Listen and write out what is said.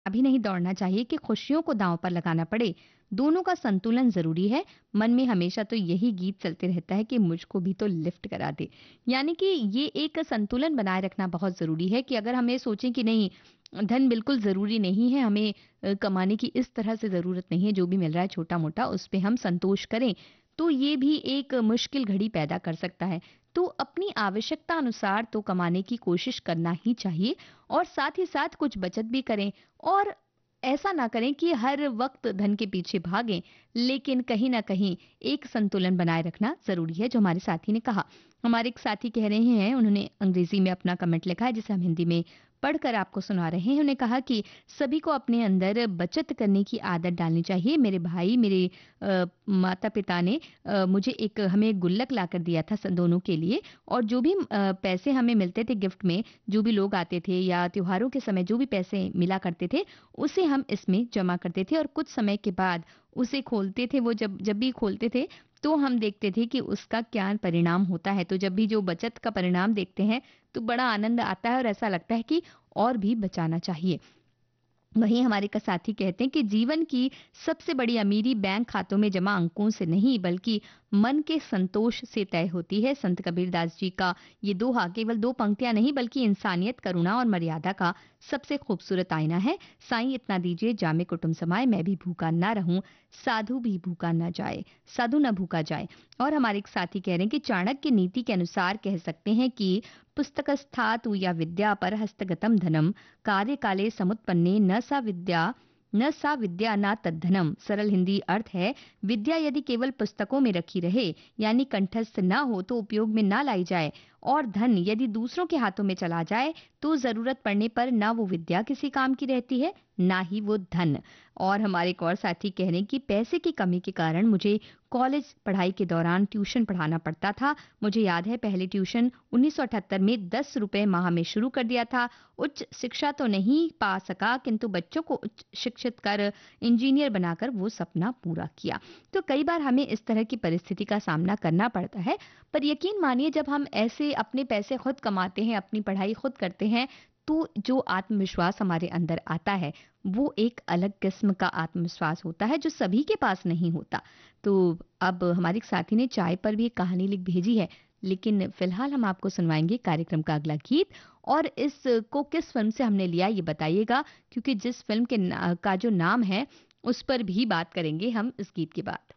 अभी नहीं दौड़ना चाहिए कि खुशियों को दांव पर लगाना पड़े। दोनों का संतुलन ज़रूरी है। मन में हमेशा तो यही गीत चलते रहता है कि मुझको भी तो लिफ्ट करा दे। यानी कि ये एक संतुलन बनाए रखना बहुत ज़रूरी है कि अगर हम ये सोचें कि नहीं, धन बिल्कुल ज़रूरी नहीं है, हमें कमाने की इस तरह से ज़रूरत नहीं है, जो भी मिल रहा है छोटा-मोटा उस पे हम संतोष करें, तो ये भी एक मुश्किल घड़ी पैदा कर सकता है। तो अपनी आवश्यकता अनुसार तो कमाने की कोशिश करना ही चाहिए और साथ ही साथ कुछ बचत भी करें और ऐसा ना करें कि हर वक्त धन के पीछे भागें, लेकिन कहीं न कहीं एक संतुलन बनाए रखना ज़रूरी है, जो हमारे साथी ने कहा। हमारे एक साथी कह रहे हैं, उन्होंने अंग्रेज़ी में अपना कमेंट लिखा है, जिसे हम हिंदी में पढ़कर आपको सुना रहे हैं। उन्होंने कहा कि सभी को अपने अंदर बचत करने की आदत डालनी चाहिए। मेरे भाई, मेरे माता-पिता ने मुझे हमें एक गुल्लक लाकर दिया था दोनों के लिए और जो भी पैसे हमें मिलते थे गिफ्ट में, जो भी लोग आते थे या त्योहारों के समय जो भी पैसे मिला करते थे, उसे हम इसमें जमा करते थे और कुछ समय के बाद उसे खोलते थे। वो जब जब भी खोलते थे, तो हम देखते थे कि उसका क्या परिणाम होता है। तो जब भी जो बचत का परिणाम देखते हैं, तो बड़ा आनंद आता है और ऐसा लगता है कि और भी बचाना चाहिए। वहीं हमारे का साथी कहते हैं कि जीवन की सबसे बड़ी अमीरी बैंक खातों में जमा अंकों से नहीं बल्कि मन के संतोष से तय होती है। संत कबीरदास जी का ये दोहा केवल दो पंक्तियां नहीं बल्कि इंसानियत, करुणा और मर्यादा का सबसे खूबसूरत आईना है। साईं इतना दीजिए जामे कुटुंब समाए, मैं भी भूखा ना रहूं, साधु भी भूखा ना जाए, साधु न भूखा जाए। और हमारे एक साथी कह रहे हैं कि चाणक्य नीति के अनुसार कह सकते हैं कि पुस्तकस्थातु या विद्या पर हस्तगतम धनम कार्यकाले समुत्पन्ने न सा विद्या न तद्धनम। सरल हिंदी अर्थ है, विद्या यदि केवल पुस्तकों में रखी रहे यानी कंठस्थ न हो तो उपयोग में ना लाई जाए और धन यदि दूसरों के हाथों में चला जाए तो जरूरत पड़ने पर ना वो विद्या किसी काम की रहती है ना ही वो धन। और हमारे एक और साथी कह रहे हैं कि पैसे की कमी के कारण मुझे कॉलेज पढ़ाई के दौरान ट्यूशन पढ़ाना पड़ता था। मुझे याद है पहली ट्यूशन 1978 में 10 रुपए माह में शुरू कर दिया था। उच्च शिक्षा तो नहीं पा सका किंतु बच्चों को उच्च शिक्षित कर इंजीनियर बनाकर वो सपना पूरा किया। तो कई बार हमें इस तरह की परिस्थिति का सामना करना पड़ता है, पर यकीन मानिए जब हम ऐसे अपने पैसे खुद कमाते हैं, अपनी पढ़ाई खुद करते हैं, तो जो आत्मविश्वास हमारे अंदर आता है, वो एक अलग किस्म का आत्मविश्वास होता है जो सभी के पास नहीं होता। तो अब हमारे एक साथी ने चाय पर भी एक कहानी लिख भेजी है, लेकिन फिलहाल हम आपको सुनवाएंगे कार्यक्रम का अगला गीत और इसको किस फिल्म से हमने लिया ये बताइएगा, क्योंकि जिस फिल्म का जो नाम है उस पर भी बात करेंगे हम इस गीत के बाद।